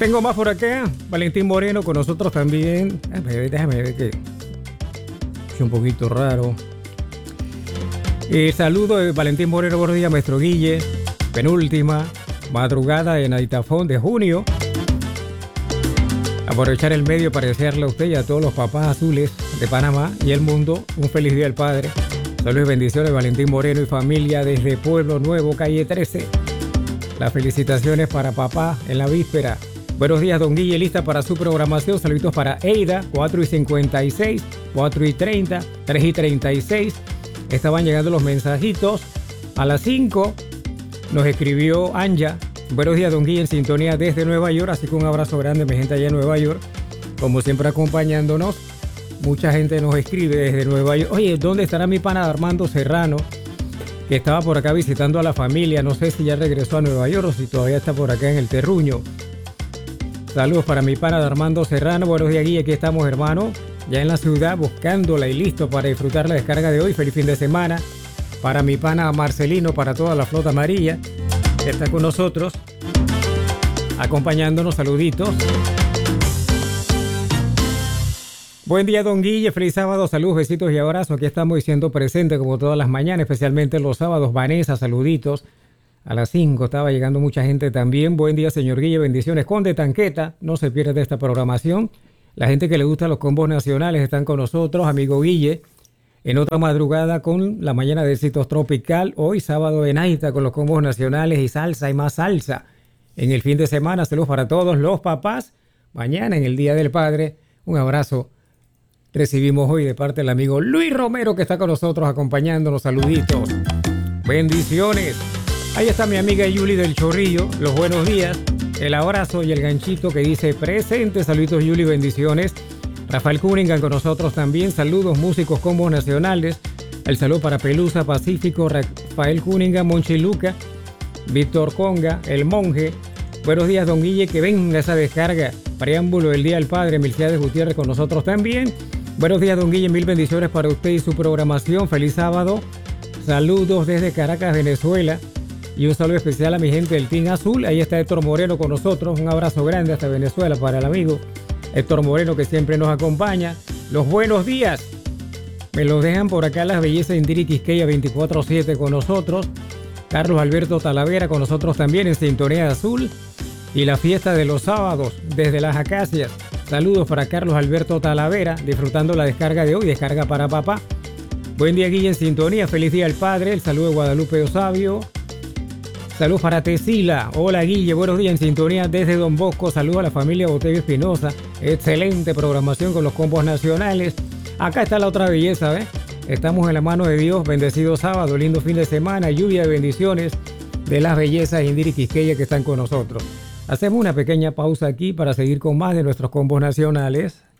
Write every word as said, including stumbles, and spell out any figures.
Tengo más por acá. Valentín Moreno con nosotros también. Déjame ver, déjame ver que es un poquito raro. Eh, saludo de Valentín Moreno, buenos días, maestro Guille. Penúltima madrugada en Aitafón de junio. Aprovechar el medio para desearle a usted y a todos los papás azules de Panamá y el mundo un feliz día del padre. Saludos y bendiciones, Valentín Moreno y familia desde Pueblo Nuevo, calle trece. Las felicitaciones para papá en la víspera. Buenos días, don Guille, lista para su programación. Saluditos para Eida, cuatro y cincuenta y seis, cuatro y treinta, tres y treinta y seis. Estaban llegando los mensajitos. A las cinco nos escribió Anja. Buenos días, don Guille, en sintonía desde Nueva York. Así que un abrazo grande, mi gente allá en Nueva York. Como siempre acompañándonos. Mucha gente nos escribe desde Nueva York. Oye, ¿dónde estará mi pana Armando Serrano? Que estaba por acá visitando a la familia. No sé si ya regresó a Nueva York o si todavía está por acá en el terruño. Saludos para mi pana Armando Serrano. Buenos días, Guille. Aquí estamos, hermano. Ya en la ciudad buscándola y listo para disfrutar la descarga de hoy. Feliz fin de semana. Para mi pana Marcelino, para toda la flota amarilla que está con nosotros, acompañándonos. Saluditos. Buen día, don Guille, feliz sábado, saludos, besitos y abrazos. Aquí estamos diciendo presente como todas las mañanas, especialmente los sábados. Vanessa, saluditos. A las cinco estaba llegando mucha gente también. Buen día, señor Guille, bendiciones. Conde Tanqueta, no se pierde de esta programación. La gente que le gusta los combos nacionales están con nosotros. Amigo Guille, en otra madrugada con la mañana de éxitos tropical. Hoy sábado en Aita con los combos nacionales y salsa y más salsa. En el fin de semana, saludos para todos los papás. Mañana en el Día del Padre, un abrazo. Recibimos hoy de parte del amigo Luis Romero que está con nosotros acompañándonos. Saluditos. Bendiciones. Ahí está mi amiga Yuli del Chorrillo. Los buenos días. El abrazo y el ganchito que dice presente. Saluditos, Yuli, bendiciones. Rafael Cunningham con nosotros también. Saludos, músicos combos nacionales. El saludo para Pelusa Pacífico, Rafael Cunningham, Monchi Luca, Víctor Conga, El Monje. Buenos días, don Guille, que venga esa descarga. Preámbulo del Día del Padre, Milciades Gutiérrez con nosotros también. Buenos días, don Guille, mil bendiciones para usted y su programación. Feliz sábado. Saludos desde Caracas, Venezuela. Y un saludo especial a mi gente del Team Azul. Ahí está Héctor Moreno con nosotros. Un abrazo grande hasta Venezuela para el amigo Héctor Moreno que siempre nos acompaña. Los buenos días me los dejan por acá las bellezas Indiri Quisqueya veinticuatro siete con nosotros. Carlos Alberto Talavera con nosotros también en Sintonía Azul. Y la fiesta de los sábados desde Las Acacias. Saludos para Carlos Alberto Talavera, disfrutando la descarga de hoy, descarga para papá. Buen día, Guille, en sintonía. Feliz día al padre. El saludo de Guadalupe Osavio. Saludos para Tesila. Hola, Guille, buenos días en sintonía desde Don Bosco. Saludos a la familia Botevio Espinosa. Excelente programación con los combos nacionales. Acá está la otra belleza, ¿eh? Estamos en la mano de Dios. Bendecido sábado, lindo fin de semana, lluvia de bendiciones de las bellezas Indiri Quisqueya que están con nosotros. Hacemos una pequeña pausa aquí para seguir con más de nuestros combos nacionales.